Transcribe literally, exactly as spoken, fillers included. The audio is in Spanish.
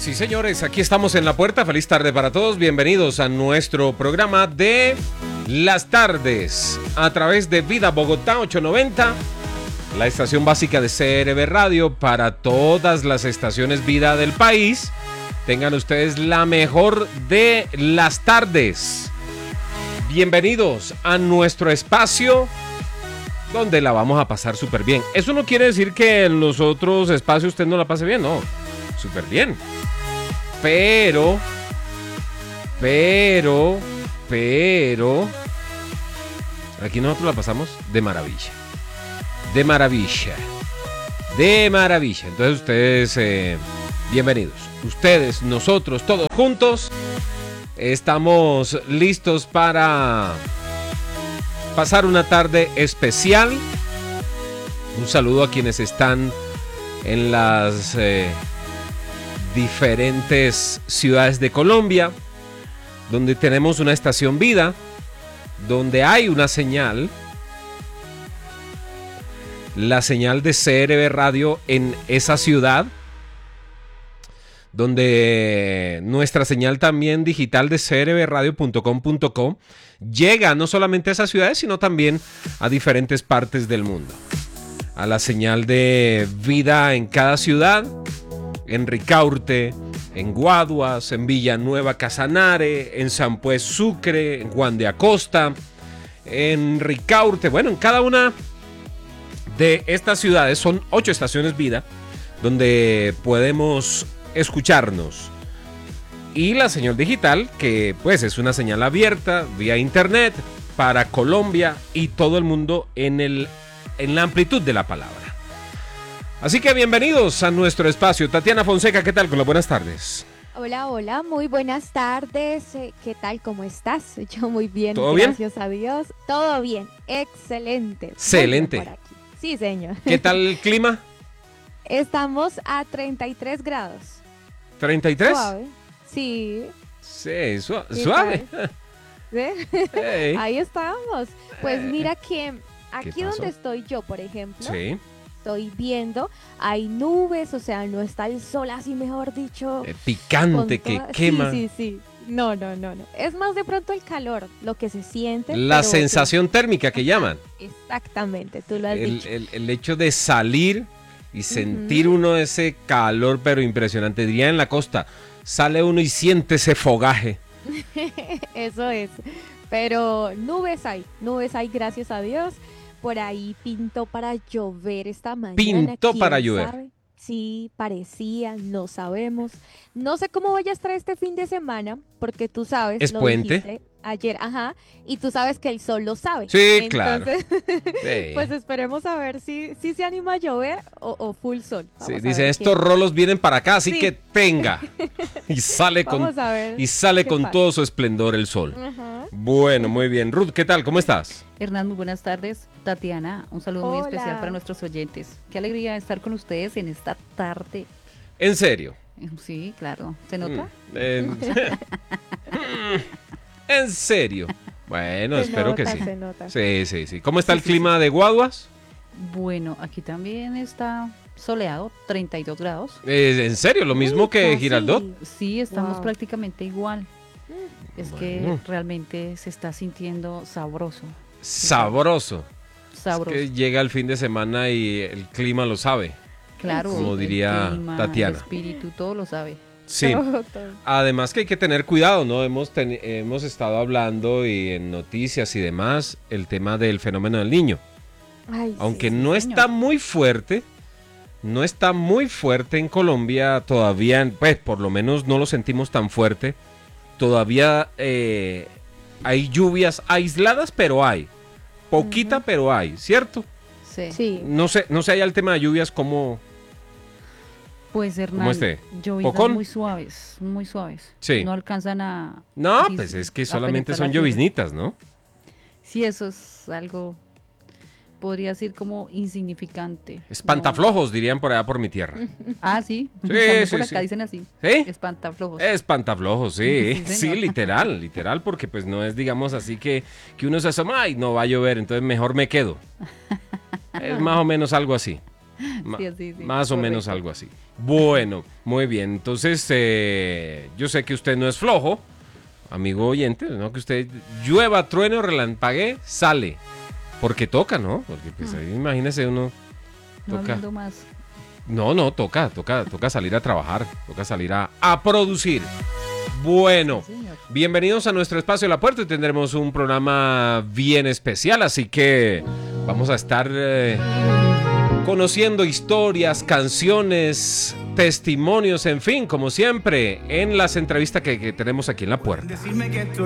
Sí, señores, aquí estamos en la puerta. Feliz tarde para todos. Bienvenidos a nuestro programa de las tardes a través de Vida Bogotá ochocientos noventa, la estación básica de C R B Radio para todas las estaciones Vida del país. Tengan ustedes la mejor de las tardes. Bienvenidos a nuestro espacio donde la vamos a pasar súper bien. Eso no quiere decir que en los otros espacios usted no la pase bien, no. Súper bien. Pero, pero, pero, aquí nosotros la pasamos de maravilla. De maravilla. De maravilla. Entonces ustedes, eh, bienvenidos. Ustedes, nosotros, todos juntos, estamos listos para pasar una tarde especial. Un saludo a quienes están en las eh, diferentes ciudades de Colombia, donde tenemos una estación Vida, donde hay una señal, la señal de C R B Radio en esa ciudad, donde nuestra señal también digital de c r b radio punto com punto co llega no solamente a esas ciudades, sino también a diferentes partes del mundo. A la señal de Vida en cada ciudad, en Ricaurte, en Guaduas, en Villanueva Casanare, en San Pues Sucre, en Juan de Acosta, en Ricaurte. Bueno, en cada una de estas ciudades son ocho estaciones Vida donde podemos escucharnos. Y la señal digital, que pues es una señal abierta vía internet para Colombia y todo el mundo en, el, en la amplitud de la palabra. Así que bienvenidos a nuestro espacio. Tatiana Fonseca, ¿qué tal? Con las buenas tardes. Hola, hola, muy buenas tardes. ¿Qué tal? ¿Cómo estás? Yo muy bien, ¿Todo bien? Gracias a Dios. Todo bien, excelente. Excelente. Por aquí. Sí, señor. ¿Qué tal el clima? Estamos a treinta y tres grados. ¿treinta y tres? Suave. Sí. Sí, su- Sí, suave. ¿Sí? Hey. Ahí estamos. Pues mira que aquí pasó? donde estoy yo, por ejemplo, Sí. estoy viendo, hay nubes, o sea, no está el sol así, mejor dicho. Eh, picante con que toda- quema. Sí, sí, sí. No, no, no, no. Es más de pronto el calor, lo que se siente. La pero- sensación térmica que llaman. Exactamente, tú lo has El, dicho. el- el hecho de salir y sentir uno ese calor, pero impresionante. Diría en la costa, sale uno y siente ese fogaje. Eso es. Pero nubes hay, nubes hay, gracias a Dios. Por ahí pintó para llover esta mañana. Pintó ¿quién para llover. sabe? Sí, parecía, no sabemos. No sé cómo vaya a estar este fin de semana, porque tú sabes. Es lo puente. dijiste ayer, ajá, y tú sabes que el sol lo sabe. Sí, claro. Entonces, Sí. pues esperemos a ver si, si se anima a llover o, o full sol. Sí, Vamos a dice, ver estos qué- rolos vienen para acá, así Sí. que tenga. Y sale con, Vamos a ver y sale qué con pasa. todo su esplendor el sol. Ajá. Bueno, muy bien. Ruth, ¿qué tal? ¿Cómo estás? Hernán, muy buenas tardes. Tatiana, un saludo muy Hola. especial para nuestros oyentes. Qué alegría estar con ustedes en esta tarde. En serio. Sí, claro. ¿Se nota? Mm, en... en serio. Bueno, Se espero nota, que sí. se nota. Sí, sí, sí. ¿Cómo está el clima de Guaduas? Bueno, aquí también está soleado, treinta y dos grados. Eh, ¿En serio? ¿Lo mismo Uy, que casi. Giraldot? Sí, estamos Wow. prácticamente igual. Es Bueno. que realmente se está sintiendo sabroso. Sabroso. Sabroso. Es que llega el fin de semana y el clima lo sabe. Claro. como el diría clima, Tatiana. El espíritu, todo lo sabe. Sí. Todo, todo. Además que hay que tener cuidado, ¿no? Hemos, ten- hemos estado hablando y en noticias y demás el tema del fenómeno del niño. Ay, Aunque sí, no señor. está muy fuerte, no está muy fuerte en Colombia todavía, pues por lo menos no lo sentimos tan fuerte. Todavía eh, hay lluvias aisladas, pero hay. Poquita, pero hay, ¿cierto? Sí. sí. No sé, no sé allá el tema de lluvias como... Pues Hernán, ¿Cómo esté? llovidas ¿Pocón? muy suaves, muy suaves. Sí. No alcanzan a... No, dis- pues es que a solamente penetrar son la tierra. lloviznitas, ¿no? Sí, eso es algo, podría decir como insignificante. Espantaflojos, dirían por allá por mi tierra. No. Ah, sí. Sí, También sí, por acá sí. dicen así. ¿Sí? Espantaflojos. Espantaflojos, sí, Sí, sí, señor. literal, literal, porque pues no es, digamos, así que, que uno se asoma y no va a llover, entonces mejor me quedo. Es más o menos algo así. Ma- Sí, así, sí, más o correcto. menos algo así. Bueno, muy bien. Entonces, eh, yo sé que usted no es flojo, amigo oyente, ¿no? Que usted llueva, trueno, relampaguee, sale. Porque toca, ¿no? Porque pues ahí imagínese uno. No Toca. hablando más. No, no, toca, toca, toca salir a trabajar, toca salir a, a producir. Bueno, Sí, señor. bienvenidos a nuestro espacio La Puerta y tendremos un programa bien especial, así que vamos a estar eh, conociendo historias, canciones, testimonios, en fin, como siempre, en las entrevistas que, que tenemos aquí en La Puerta. Decirme que tú